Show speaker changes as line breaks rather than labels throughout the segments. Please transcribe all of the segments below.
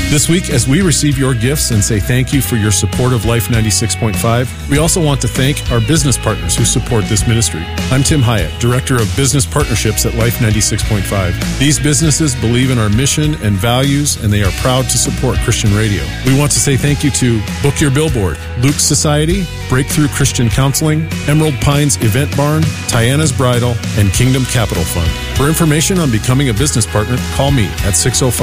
This week, as we receive your gifts and say thank you for your support of Life 96.5, we also want to thank our business partners who support this ministry. I'm Tim Hyatt, Director of Business Partnerships at Life 96.5. These businesses believe in our mission and values, and they are proud to support Christian radio. We want to say thank you to Book Your Billboard, Luke's Society, Breakthrough Christian Counseling, Emerald Pines Event Barn, Tiana's Bridal, and Kingdom Capital Fund. For information on becoming a business partner, call me at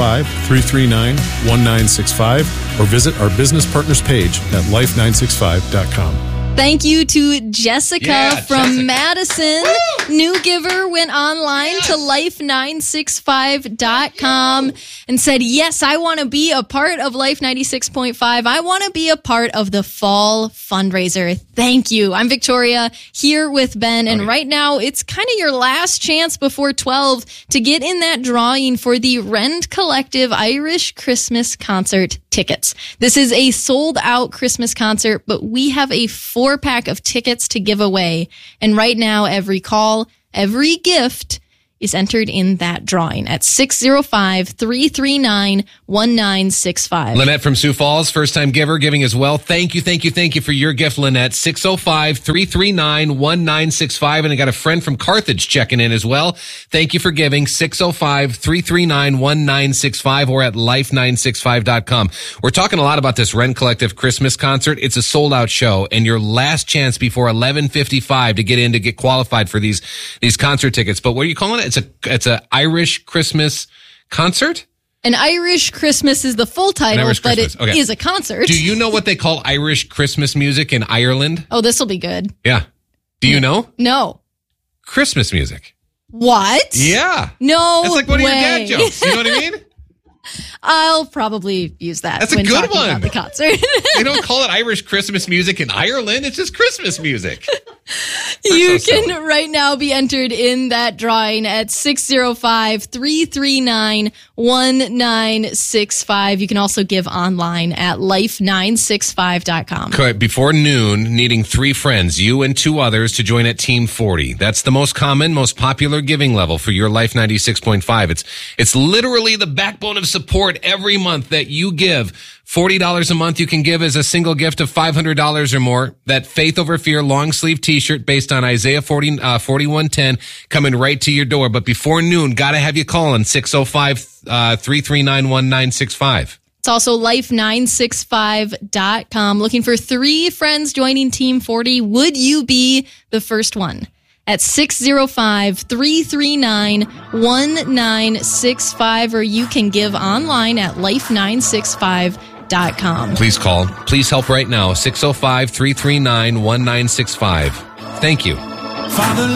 605-339-1965 or visit our business partners page at life965.com.
Thank you to Jessica from Madison. Woo! New giver went online to life965.com and said, yes, I want to be a part of Life 96.5. I want to be a part of the fall fundraiser. Thank you. I'm Victoria here with Ben. And right now it's kind of your last chance before 12 to get in that drawing for the Rend Collective Irish Christmas Concert tickets. This is a sold out Christmas concert, but we have a 4-pack of tickets to give away. And right now, every call, every gift is entered in that drawing at 605-339-1965.
Lynette from Sioux Falls, first-time giver, giving as well. Thank you for your gift, Lynette. 605-339-1965. And I got a friend from Carthage checking in as well. Thank you for giving. 605-339-1965 or at life965.com. We're talking a lot about this Rend Collective Christmas concert. It's a sold-out show, and your last chance before 11:55 to get in to get qualified for these concert tickets. But what are you calling it? It's a Irish Christmas concert?
An Irish Christmas is the full title, but it is a concert.
Do you know what they call Irish Christmas music in Ireland?
Oh, this will be good.
Yeah. Do you know?
No.
Christmas music.
What?
Yeah.
No.
It's like one of your dad jokes. You know what I mean?
I'll probably use that.
That's a
when
good
talking
one.
About the concert.
They don't call it Irish Christmas music in Ireland. It's just Christmas music.
You can right now be entered in that drawing at 605-339-1965. You can also give online at life965.com.
Correct. Before noon, needing 3 friends, you and 2 others, to join at Team 40. That's the most common, most popular giving level for your Life 96.5. It's literally the backbone of support every month that you give. $40 a month you can give as a single gift of $500 or more. That Faith Over Fear long sleeve t-shirt based on Isaiah 41:10 coming right to your door. But before noon, got to have you calling 605-339-1965.
It's also life965.com. Looking for 3 friends joining Team 40. Would you be the first one? At 605-339-1965, or you can give online at life965.com.
Please call. Please help right now. 605-339-1965. Thank you.
Father,